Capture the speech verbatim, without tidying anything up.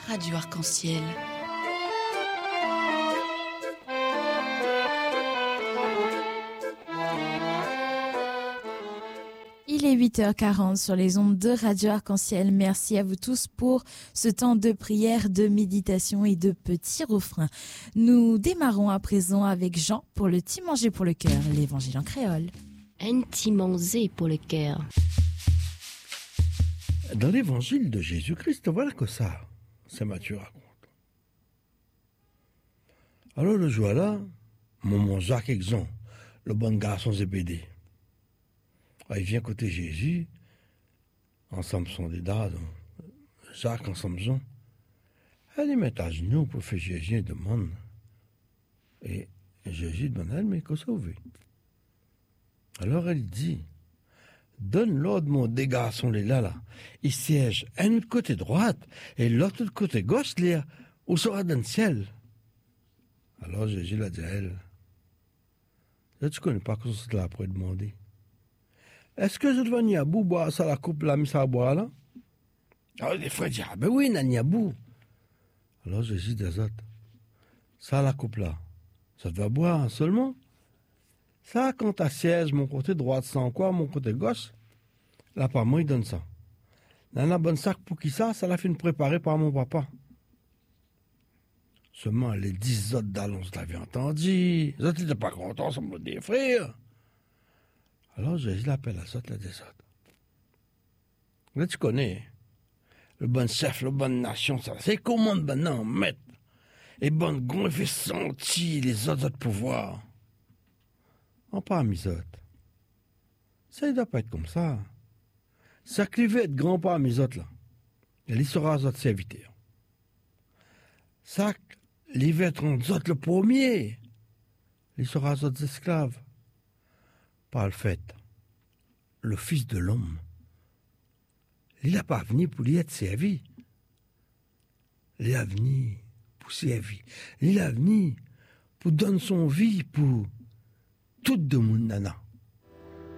Radio Arc-en-Ciel. Il est huit heures quarante sur les ondes de Radio Arc-en-Ciel. Merci à vous tous pour ce temps de prière, de méditation et de petits refrains. Nous démarrons à présent avec Jean pour le petit manger pour le cœur, l'évangile en créole. Un petit manger pour le cœur. Dans l'évangile de Jésus-Christ, voilà que ça, c'est Matthieu raconte. Alors le jour-là, mon Jacques et Jean, le bon garçon Zébédée, il vient côté Jésus, ensemble sont des dames, Jacques ensemble Jean. Elle les met à genoux pour faire Jésus une demande. Et Jésus demande à elle, mais qu'est-ce que vous voulez? Alors elle dit, donne l'ordre, mon des garçons, les là, là. Ils siègent un de côté droite et l'autre de côté gauche, là, où sera dans le ciel. Alors Jésus l'a dit à elle, là, tu connais pas ce que c'est là pour demander. Est-ce que je dois Niabou boire ça la coupe là, mis ça à boire là? Alors les frères disent, ah ben oui, Niabou. Alors Jésus dit aux autres, ça la coupe là, ça doit boire seulement. Ça, quand ta siège, mon côté droit sans quoi, mon côté gauche, là, par moi, il donne ça. Dans la bonne sac pour qui ça, ça l'a fait préparer par mon papa. Seulement, les dix autres d'Alonso l'avaient entendu. Les autres n'étaient pas contents, ça me des frères. Alors, Jésus l'appelle à ça, la des autres. Là, tu connais, le bon chef, le bon nation, ça, c'est comment maintenant, maître, et bon gon, il fait sentir les autres, autres pouvoirs. En pas mis autres. Ça, il doit pas être comme ça. Ça qui veut être grand pas mis autres, là. Et il sera aux autres serviteurs. Ça, il veut être aux autres le premier. Il sera aux autres esclaves. Par le fait, le Fils de l'homme, il n'a pas venu pour lui être servi. Il a venu pour servir. Il a venu pour donner son vie pour tout le monde nana.